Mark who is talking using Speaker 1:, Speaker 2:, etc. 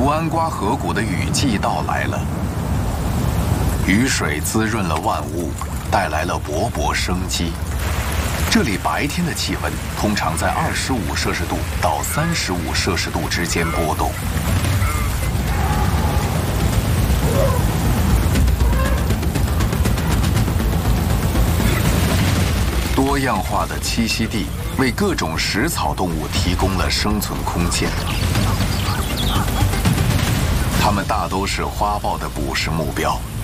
Speaker 1: 安瓜河谷的雨季到来了，雨水滋润了万物，带来了勃勃生机。这里白天的气温通常在25摄氏度到35摄氏度之间波动。多样化的栖息地为各种食草动物提供了生存空间。它们大都是花豹的捕食目标。